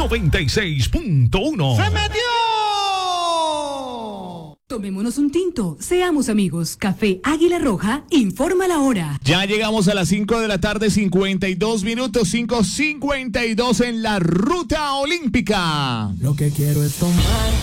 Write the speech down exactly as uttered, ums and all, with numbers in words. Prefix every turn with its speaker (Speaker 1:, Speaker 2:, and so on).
Speaker 1: noventa y seis punto uno.
Speaker 2: ¡Se metió!
Speaker 3: Tomémonos un tinto, seamos amigos. Café Águila Roja, informa la hora.
Speaker 4: Ya llegamos a las cinco de la tarde, cincuenta y dos minutos, cinco cincuenta y dos en la ruta olímpica.
Speaker 5: Lo que quiero es tomar